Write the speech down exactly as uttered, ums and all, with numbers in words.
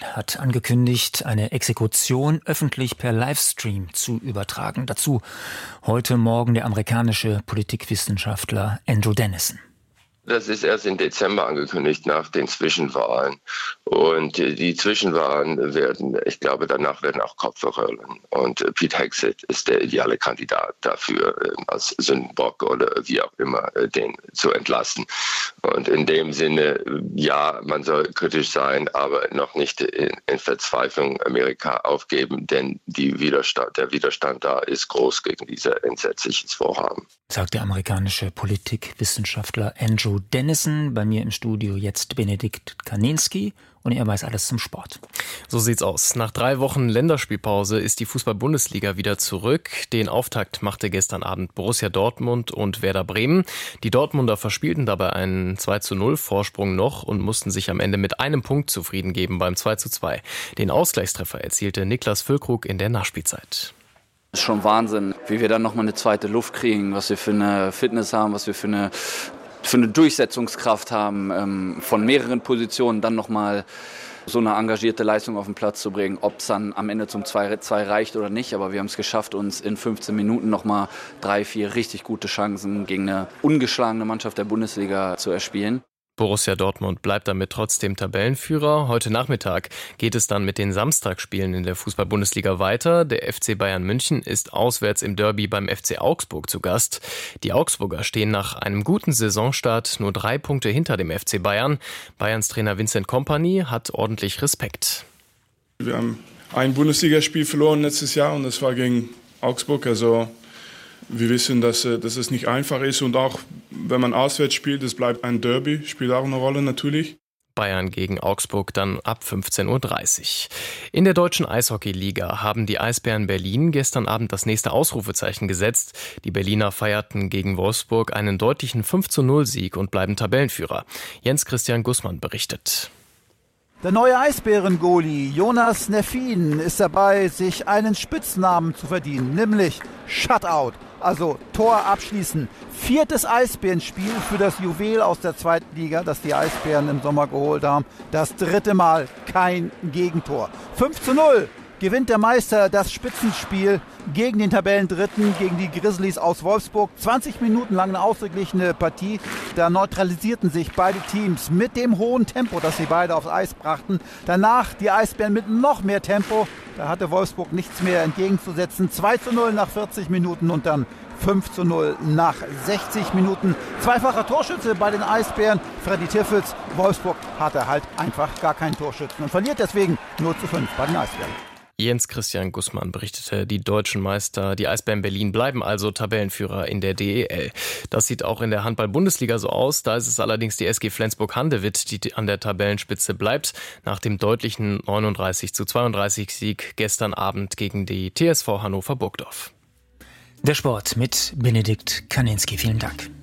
hat angekündigt, eine Exekution öffentlich per Livestream zu übertragen. Dazu heute Morgen der amerikanische Politikwissenschaftler Andrew Dennison. Das ist erst im Dezember angekündigt, nach den Zwischenwahlen. Und die Zwischenwahlen werden, ich glaube, danach werden auch Köpfe rollen. Und Pete Hegseth ist der ideale Kandidat dafür, als Sündenbock oder wie auch immer, den zu entlassen. Und in dem Sinne, ja, man soll kritisch sein, aber noch nicht in, in Verzweiflung Amerika aufgeben, denn die Widerstand, der Widerstand da ist groß gegen dieses entsetzliches Vorhaben. Sagt der amerikanische Politikwissenschaftler Andrew Dennison. Bei mir im Studio jetzt Benedikt Kaninski und er weiß alles zum Sport. So sieht's aus. Nach drei Wochen Länderspielpause ist die Fußball-Bundesliga wieder zurück. Den Auftakt machte gestern Abend Borussia Dortmund und Werder Bremen. Die Dortmunder verspielten dabei einen zwei zu null Vorsprung noch und mussten sich am Ende mit einem Punkt zufrieden geben beim zwei zu zwei. Den Ausgleichstreffer erzielte Niklas Füllkrug in der Nachspielzeit. Es ist schon Wahnsinn, wie wir dann nochmal eine zweite Luft kriegen, was wir für eine Fitness haben, was wir für eine, für eine Durchsetzungskraft haben, ähm, von mehreren Positionen dann nochmal so eine engagierte Leistung auf den Platz zu bringen. Ob es dann am Ende zum zwei zwei reicht oder nicht, aber wir haben es geschafft, uns in fünfzehn Minuten nochmal drei, vier richtig gute Chancen gegen eine ungeschlagene Mannschaft der Bundesliga zu erspielen. Borussia Dortmund bleibt damit trotzdem Tabellenführer. Heute Nachmittag geht es dann mit den Samstagsspielen in der Fußball-Bundesliga weiter. Der F C Bayern München ist auswärts im Derby beim F C Augsburg zu Gast. Die Augsburger stehen nach einem guten Saisonstart nur drei Punkte hinter dem F C Bayern. Bayerns Trainer Vincent Kompany hat ordentlich Respekt. Wir haben ein Bundesligaspiel verloren letztes Jahr und das war gegen Augsburg. Also wir wissen, dass, dass es nicht einfach ist und auch wenn man auswärts spielt, es bleibt ein Derby, spielt auch eine Rolle natürlich. Bayern gegen Augsburg dann ab fünfzehn Uhr dreißig. In der deutschen Eishockeyliga haben die Eisbären Berlin gestern Abend das nächste Ausrufezeichen gesetzt. Die Berliner feierten gegen Wolfsburg einen deutlichen fünf zu null Sieg und bleiben Tabellenführer. Jens Christian Gussmann berichtet. Der neue Eisbären-Goalie Jonas Neffin ist dabei, sich einen Spitznamen zu verdienen, nämlich Shutout, also Tor abschließen. Viertes Eisbärenspiel für das Juwel aus der zweiten Liga, das die Eisbären im Sommer geholt haben. Das dritte Mal kein Gegentor. fünf zu null gewinnt der Meister das Spitzenspiel gegen den Tabellendritten, gegen die Grizzlies aus Wolfsburg. zwanzig Minuten lang eine ausgeglichene Partie. Da neutralisierten sich beide Teams mit dem hohen Tempo, das sie beide aufs Eis brachten. Danach die Eisbären mit noch mehr Tempo. Da hatte Wolfsburg nichts mehr entgegenzusetzen. zwei zu null nach vierzig Minuten und dann fünf zu null nach sechzig Minuten. Zweifacher Torschütze bei den Eisbären, Freddy Tiffels. Wolfsburg hatte halt einfach gar keinen Torschützen und verliert deswegen null zu fünf bei den Eisbären. Jens Christian Gussmann berichtete, die deutschen Meister, die Eisbären Berlin, bleiben also Tabellenführer in der D E L. Das sieht auch in der Handball-Bundesliga so aus. Da ist es allerdings die S G Flensburg-Handewitt, die an der Tabellenspitze bleibt. Nach dem deutlichen neununddreißig zu zweiunddreißig Sieg gestern Abend gegen die T S V Hannover Burgdorf. Der Sport mit Benedikt Kaninski. Vielen Dank.